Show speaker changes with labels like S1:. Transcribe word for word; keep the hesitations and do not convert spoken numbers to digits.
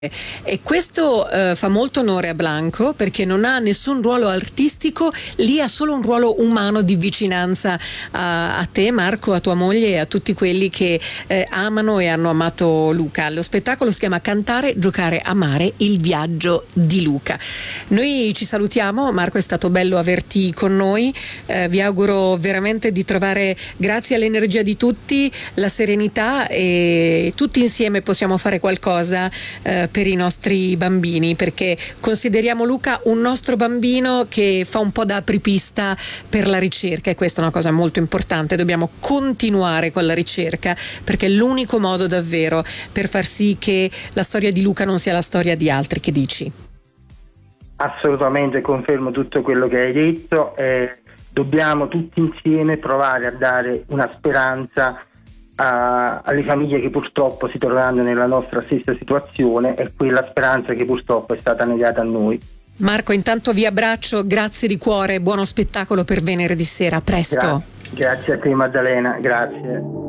S1: E questo eh, fa molto onore a Blanco, perché non ha nessun ruolo artistico, lì ha solo un ruolo umano di vicinanza a, a te, Marco, a tua moglie e a tutti quelli che eh, amano e hanno amato Luca. Lo spettacolo si chiama Cantare, giocare, amare, il viaggio di Luca. Noi ci salutiamo, Marco, è stato bello averti con noi, eh, vi auguro veramente di trovare, grazie all'energia di tutti, la serenità, e tutti insieme possiamo fare qualcosa eh, per i nostri bambini, perché consideriamo Luca un nostro bambino che fa un po' da apripista per la ricerca, e questa è una cosa molto importante. Dobbiamo continuare con la ricerca, perché è l'unico modo davvero per far sì che la storia di Luca non sia la storia di altri. Che dici?
S2: Assolutamente, confermo tutto quello che hai detto. Eh, dobbiamo tutti insieme provare a dare una speranza a, alle famiglie che purtroppo si troveranno nella nostra stessa situazione, e quella speranza che purtroppo è stata negata a noi.
S1: Marco, intanto vi abbraccio, grazie di cuore, buono spettacolo per venerdì sera, a presto.
S2: Gra- grazie a te Maddalena, grazie.